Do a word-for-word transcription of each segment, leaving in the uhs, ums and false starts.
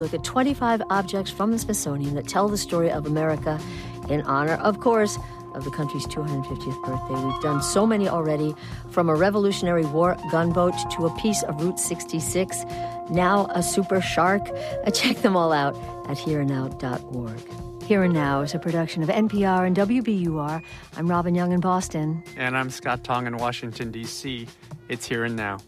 Look at twenty-five objects from the Smithsonian that tell the story of America in honor, of course, of the country's two hundred fiftieth birthday. We've done so many already, from a Revolutionary War gunboat to a piece of Route sixty-six, now a super shark. Uh, check them all out at here and now dot org. Here and Now is a production of N P R and W B U R. I'm Robin Young in Boston. And I'm Scott Tong in Washington, D C. It's Here and Now.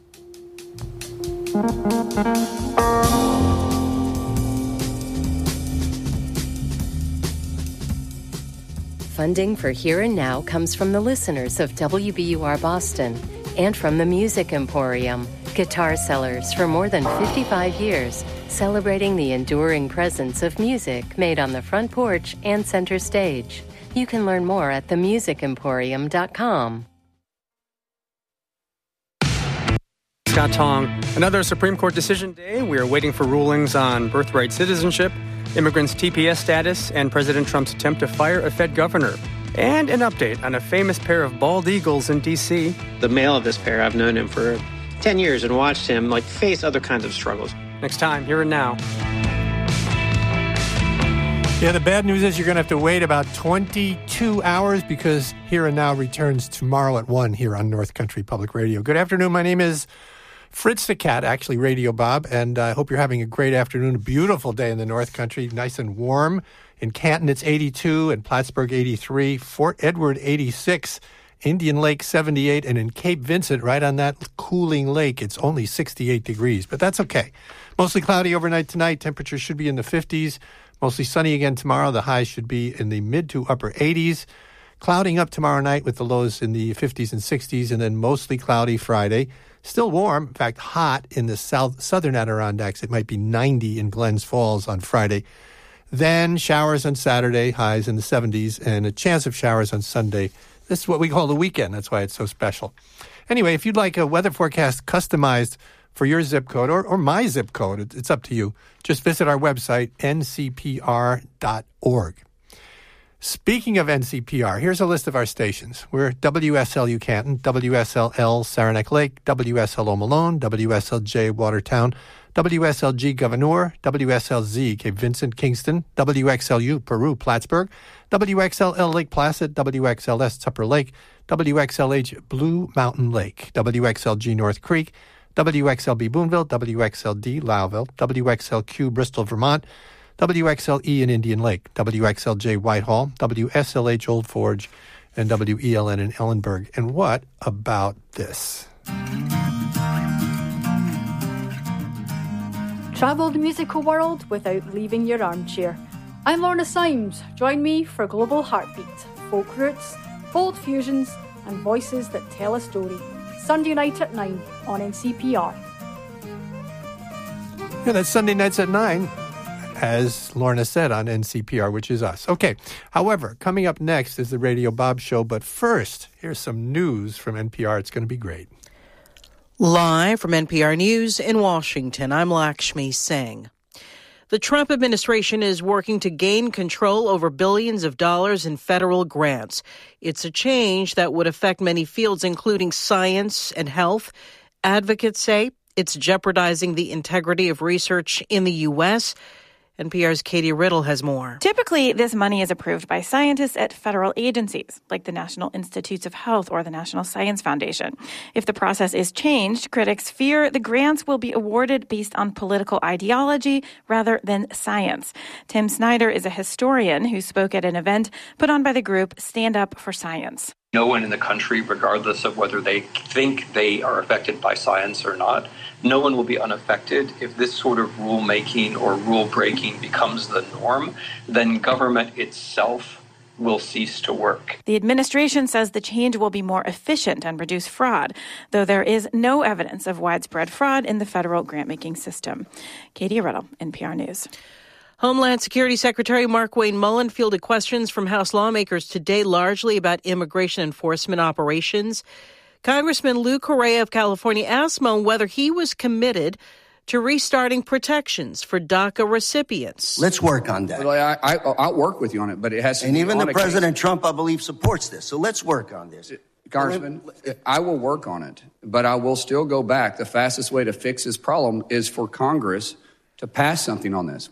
Funding for Here and Now comes from the listeners of W B U R Boston and from the Music Emporium, guitar sellers for more than fifty-five years, celebrating the enduring presence of music made on the front porch and center stage. You can learn more at the music emporium dot com. Scott Tong. Another Supreme Court decision day. We are waiting for rulings on birthright citizenship, immigrants' T P S status, and President Trump's attempt to fire a Fed governor. And an update on a famous pair of bald eagles in D C. The male of this pair, I've known him for ten years and watched him like face other kinds of struggles. Next time, Here and Now. Yeah, the bad news is you're going to have to wait about twenty-two hours because Here and Now returns tomorrow at one here on North Country Public Radio. Good afternoon. My name is Fritz the Cat, actually Radio Bob, and I hope you're having a great afternoon. A beautiful day in the North Country, nice and warm. In Canton, it's eighty-two, in Plattsburgh, eighty-three, Fort Edward, eighty-six, Indian Lake, seventy-eight, and in Cape Vincent, right on that cooling lake, it's only sixty-eight degrees, but that's okay. Mostly cloudy overnight tonight. Temperatures should be in the fifties. Mostly sunny again tomorrow. The highs should be in the mid to upper eighties. Clouding up tomorrow night with the lows in the fifties and sixties, and then mostly cloudy Friday. Still warm, in fact, hot in the south southern Adirondacks. It might be ninety in Glens Falls on Friday. Then showers on Saturday, highs in the seventies, and a chance of showers on Sunday. This is what we call the weekend. That's why it's so special. Anyway, if you'd like a weather forecast customized for your zip code or, or my zip code, it's up to you. Just visit our website, N C P R dot org. Speaking of N C P R, here's a list of our stations. We're W S L U Canton, W S L L Saranac Lake, W S L O Malone, W S L J Watertown, W S L G Gouverneur, W S L Z Cape Vincent Kingston, W X L U Peru Plattsburgh, W X L L Lake Placid, W X L S Tupper Lake, W X L H Blue Mountain Lake, W X L G North Creek, W X L B Boonville, W X L D Lowville, W X L Q Bristol, Vermont, W X L E in Indian Lake, W X L J Whitehall, W S L H Old Forge, and W E L N in Ellenburg. And what about this? Travel the musical world without leaving your armchair. I'm Lorna Symes. Join me for Global Heartbeat, folk roots, bold fusions, and voices that tell a story. Sunday night at nine on N C P R. Yeah, that's Sunday nights at nine, as Lorna said, on N C P R, which is us. Okay, however, coming up next is the Radio Bob Show, but first, here's some news from N P R. It's going to be great. Live from N P R News in Washington, I'm Lakshmi Singh. The Trump administration is working to gain control over billions of dollars in federal grants. It's a change that would affect many fields, including science and health. Advocates say it's jeopardizing the integrity of research in the U S N P R's Katie Riddle has more. Typically, this money is approved by scientists at federal agencies, like the National Institutes of Health or the National Science Foundation. If the process is changed, critics fear the grants will be awarded based on political ideology rather than science. Tim Snyder is a historian who spoke at an event put on by the group Stand Up for Science. No one in the country, regardless of whether they think they are affected by science or not, no one will be unaffected. If this sort of rulemaking or rule breaking becomes the norm, then government itself will cease to work. The administration says the change will be more efficient and reduce fraud, though there is no evidence of widespread fraud in the federal grant-making system. Katie Riddle, N P R News. Homeland Security Secretary Markwayne Mullin fielded questions from House lawmakers today largely about immigration enforcement operations. Congressman Lou Correa of California asked Mullin whether he was committed to restarting protections for DACA recipients. Let's work on that. Well, I, I, I'll work with you on it, but it has to and be even on the a President case. Trump, I believe, supports this. So let's work on this. Congressman, I will work on it, but I will still go back. The fastest way to fix this problem is for Congress to pass something on this.